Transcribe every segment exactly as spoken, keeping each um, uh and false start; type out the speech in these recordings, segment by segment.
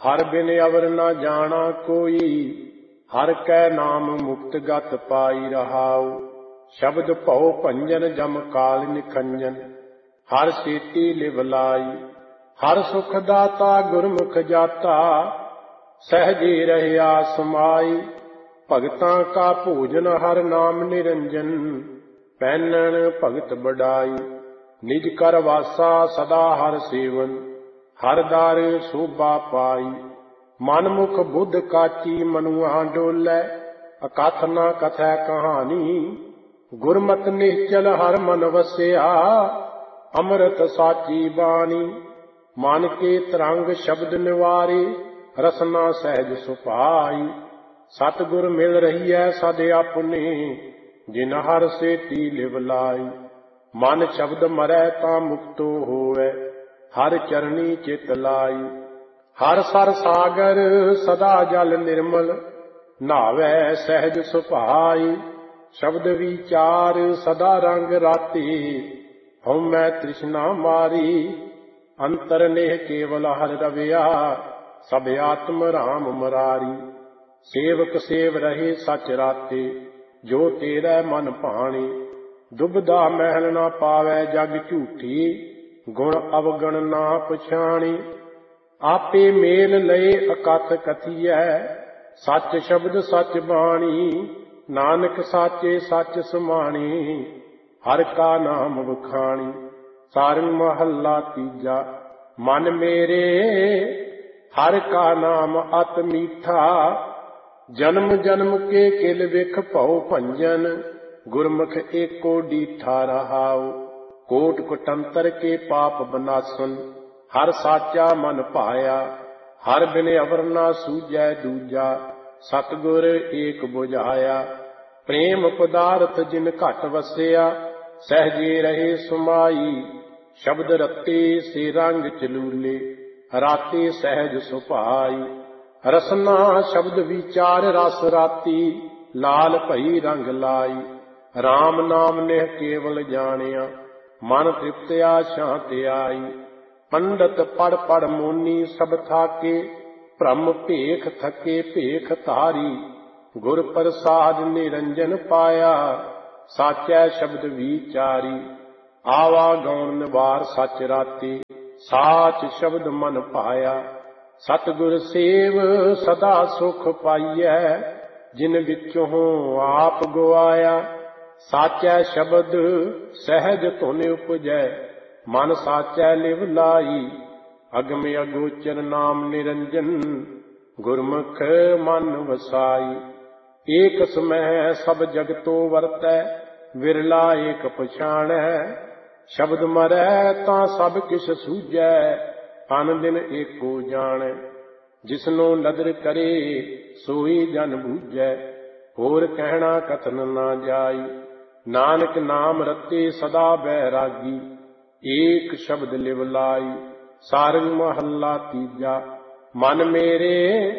हर बिन अवर न जाना कोई, हर कै नाम मुक्त गत पाई रहाऊ। शब्द भौ भंजन जम काल निखंजन, हर सेती लिव लाई। हर सुख दाता गुरमुख जाता, सहजे रहया समाई। भगतां का भोजन हर नाम निरंजन, पैनन भगत बड़ाई। निज कर वासा सदा हर सेवन, हर दार शोभा पाई। मन मुख बुद्ध काची मनुआ डोलै, अकथ न कथै कहानी। गुरमत निश्चल हर मन वस्या, अमृत साची बानी। मन के तरंग शब्द निवारे, रसना सहज सुपाई। सतगुर मिल रही है सद अपने, जिन हर सेती लिव लाई। मन शब्द मरै तां मुक्तो होवै, हर चरणी चित लाई। हर सर सागर सदा जल निर्मल, नावै सहज सुभाई। शब्द विचार सदा रंग राते, हउमै तृष्णा मारी। अंतर नेह केवल हर रविया, सब आत्म राम मरारी। सेवक सेव रहे सच राते, जो तेरै मन भाणी। दुबदा महल ना पावै जग झूठी, गुण अवगण ना पछाणी। आपे मेल लए अकथ कथियै, सच शब्द सच बाणी। नानक साचे सच समाणी, हर का नाम बखाणी। सारंग महला तीजा। मन मेरे हर का नाम अत मीठा, जन्म जन्म के किल विख भौ भंजन। गुरमुख एको डीठा रहाऊ, कोट कुटंतर के पाप बनासन। हर साचा मन पाया, हर बिन अवर ना सूझै दूजा। सतगुर एक बुझाया, प्रेम पदार्थ जिन घट वसया। सहजे रहे सुमाई, शब्द रत्ते से रंग चलूले। राते सहज सुभाई, रसना शब्द विचार रस राती। लाल भई रंग लाई, राम नाम नेह केवल जानिया। मन तृप्त्या शांत आई। पंडित पढ़ पढ़ मोनी सब थाके, भ्रम भेख थके भेख धारी। गुर प्रसाद निरंजन पाया, साचै शब्द विचारी। आवा गौण निवार सच राते, साच शब्द मन पाया। सतगुर सेव सदा सुख पाइयै, जिन विचों आप गुआया। साचै शब्द सहज धुन उपजै, मन साचै लिव लाई। अगम अगोचर नाम निरंजन, गुरमुख मन वसाई। एक समय सब जगतो वरतै, विरला एक पछाणै। शब्द मरै तां सब किछ सूझै, अन दिन एको जाणै। जिसनो नदर करे सोई जन बूझै, होर कहना कथन ना जाई। नानक नाम रते सदा बैरागी, एक शब्द लिव लाई। सारंग महला तीजा। मन मेरे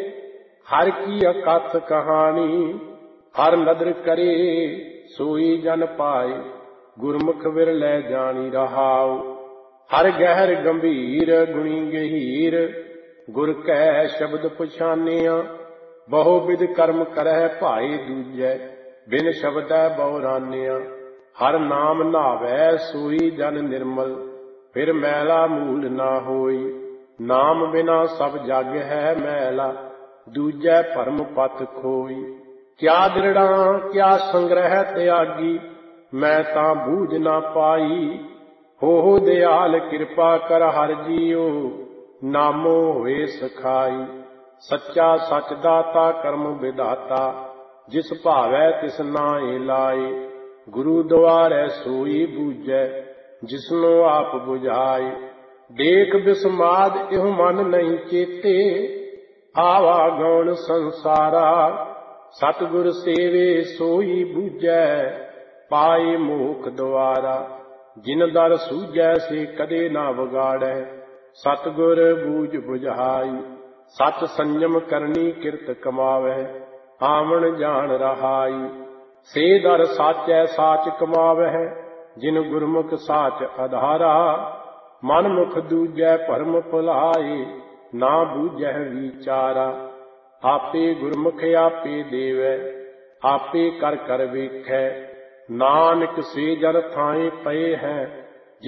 हर की अकथ कहानी, हर नदर करे सोई जन पाए। गुरमुख विरलै जानी रहाऊ, हर गहर गंभीर गुणी गहीर। गुर कै शब्द पछानिया, बहु विध कर्म करੈ भाई दूजै। बिन शब्दै बहुरानिया, हर नाम नावै सोई जन निर्मल। फिर मैला मूल ना होई, नाम बिना सब जग है मैला। दूजै भरम पथ खोई, क्या दृढ़ा क्या संग्रह त्यागी। मैं तां बूझ ना पाई, हो हो दयाल कृपा कर हर जीओ। नामो होए सखाई, सच्चा सच दाता कर्म विधाता। जिस भावै तिस नाए लाए, गुरु द्वारै सोई बूझै। जिसनो आप बुझाए, देख बिस्माद इह मन नहीं चेते। आवा गौण संसारा, सतगुर सेवे सोई बूझै। पाए मोख द्वारा, जिन दर सूझै से कदे ना बिगाड़ै। सतगुर बूझ बुझाई, सच संयम करनी किरत कमावै। आवन जान रहाई, से दर साचै साच कमावै। जिन गुरमुख साच आधारा, मन मुख दूजै भरम भुलाए। ना बूझह विचारा। आपे गुरमुख आपे देवै, आपे कर कर वेखै। नानक से जन थाए पए हैं,